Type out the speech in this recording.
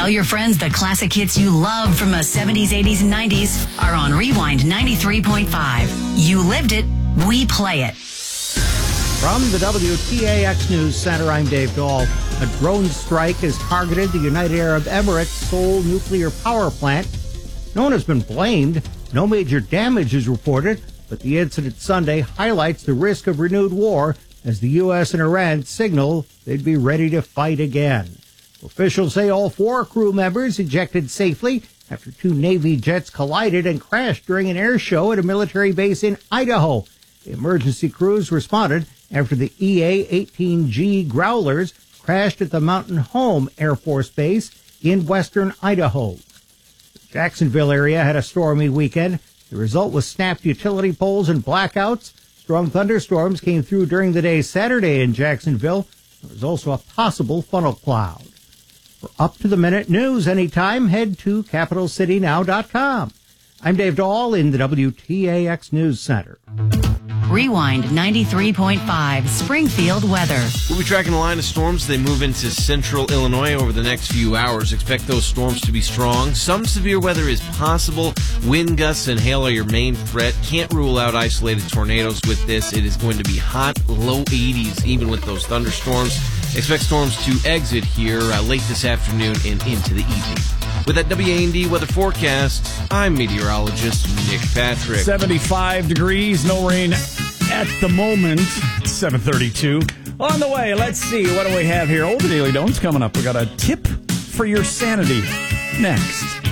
Tell your friends the classic hits you love from the 70s, 80s, and 90s are on Rewind 93.5. You lived it, we play it. From the WTAX News Center, I'm Dave Dahl. A drone strike has targeted the United Arab Emirates' Seoul nuclear power plant. No one has been blamed. No major damage is reported, but the incident Sunday highlights the risk of renewed war as the U.S. and Iran signal they'd be ready to fight again. Officials say all 4 crew members ejected safely after 2 Navy jets collided and crashed during an air show at a military base in Idaho. The emergency crews responded after the EA-18G Growlers crashed at the Mountain Home Air Force Base in western Idaho. The Jacksonville area had a stormy weekend. The result was snapped utility poles and blackouts. Strong thunderstorms came through during the day Saturday in Jacksonville. There was also a possible funnel cloud. For up-to-the-minute news anytime, head to CapitalCityNow.com. I'm Dave Dahl in the WTAX News Center. Rewind 93.5 Springfield weather. We'll be tracking a line of storms. They move into central Illinois over the next few hours. Expect those storms to be strong. Some severe weather is possible. Wind gusts and hail are your main threat. Can't rule out isolated tornadoes with this. It is going to be hot, low 80s, even with those thunderstorms. Expect storms to exit here late this afternoon and into the evening. With that WAND weather forecast, I'm meteorologist Nick Patrick. 75 degrees, no rain at the moment. It's 7:32. On the way, let's see. What do we have here? Old Daily Don'ts coming up. We got a tip for your sanity next.